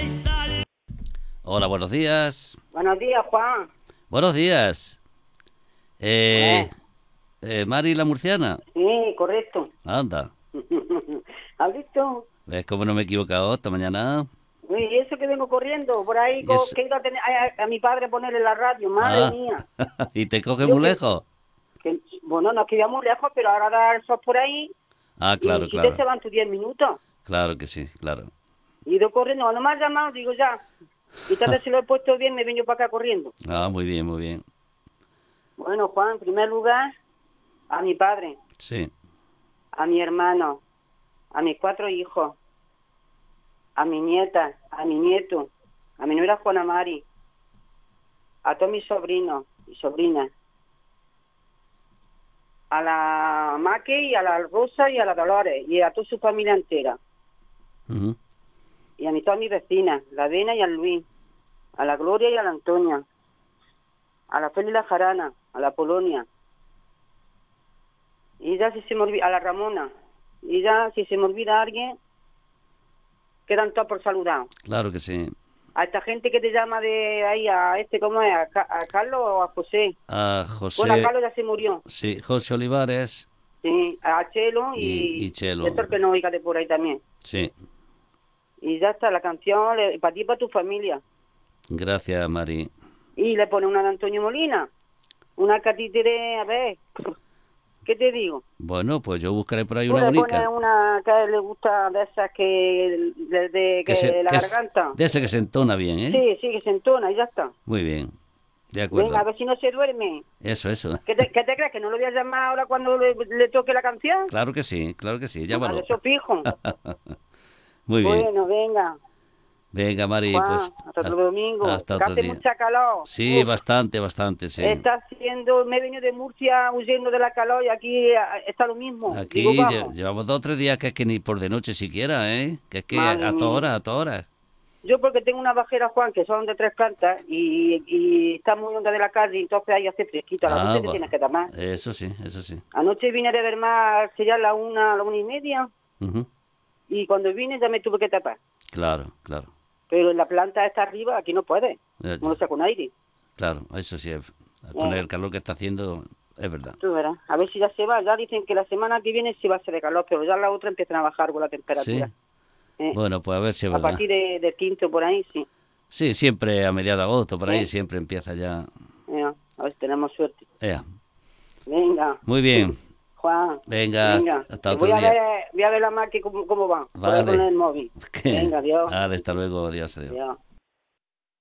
Hola, buenos días. Buenos días, Juan. Buenos días. Mari la murciana. Sí, correcto. Anda. ¿Has visto? ¿Ves cómo no me he equivocado esta mañana? Uy, y eso que vengo corriendo por ahí, Y eso- que he ido a mi padre a ponerle la radio, madre Ah, mía. y te coge Yo muy que, lejos. bueno, no queda muy lejos, pero ahora da el sol por ahí Ah, y claro, si te claro. se van tus 10 minutos. Claro que sí, claro. Y he ido corriendo, cuando me has llamado, digo ya. Y tal vez si lo he puesto bien, me vengo para acá corriendo. Ah, muy bien, muy bien. Bueno, Juan, en primer lugar, a mi padre, Sí. a mi hermano, a mis 4 hijos, a mi nieta, a mi nieto, a mi nuera Juana Mari, a todos mis sobrinos y sobrinas, a la Maque y a la Rosa y a la Dolores y a toda su familia entera, Ujú. y a todas mis vecinas, la Vena y al Luis, a la Gloria y a la Antonia, a la Feli y la Jarana, a la Polonia, y ya si se me olvida, a la Ramona, y ya si se me olvida alguien, quedan todos por saludar. Claro que sí. A esta gente que te llama de ahí, a este, ¿cómo es? A Carlos o a José. A Bueno, a José, Carlos ya se murió. sí, José Olivares Sí, a Chelo y y Chelo. Héctor que no oiga de por ahí también. Sí. Y ya está, la canción para ti y para tu familia. Gracias, Mari. Y le pone una de Antonio Molina, una que a ti te dé, a ver, ¿qué te digo? Bueno, pues yo buscaré por ahí Tú una le pones bonica. una que a él le gusta de esas que la garganta. De ese que se entona bien, ¿eh? Sí, sí, que se entona y ya está. Muy bien. De Venga, a acuerdo. ver si no se duerme. Eso. ¿Qué te crees? ¿Que no lo voy a llamar ahora cuando le toque la canción? Claro que sí, Vale, llámalo. eso fijo. Muy bien. Bueno, venga, Venga, Mari, Juan, pues hasta otro domingo. hasta Que otro hace día. mucha calor. Sí, Uf, bastante, sí. me he venido de Murcia huyendo de la calor y aquí está lo mismo. Digo, Aquí vamos, llevamos 2 o 3 días que es que ni por de noche siquiera, ¿eh? Que es que madre mía. a todas horas. Yo porque tengo una bajera, Juan, que son de 3 plantas y está muy honda de la calle, entonces ahí hace fresquito. A la Ah, noche te va. tienes que tomar. Eso sí, eso sí. Anoche vine de ver más, sería la 1:30, Ujú. y cuando vine ya me tuve que tapar. Claro. Pero en la planta está arriba, aquí no puede. Ya, No lo saco con aire. claro, eso sí. Con el calor que está haciendo, es verdad. Tú verás. A ver si ya se va. Ya dicen que la semana que viene sí va a ser de calor, pero ya la otra empiezan a bajar con la temperatura. Sí. Eh, Bueno, pues a ver si es A verdad. partir del quinto por ahí, sí. Sí, siempre a mediados de agosto, por ahí Eh, siempre empieza ya. a ver si tenemos suerte. Ea. Venga. Muy bien. Juan, Venga, venga. hasta Que otro día. voy a ver la máquina cómo va. Por ahí con Vale. el móvil. Venga, adiós. Vale, hasta luego. Adiós. Adiós.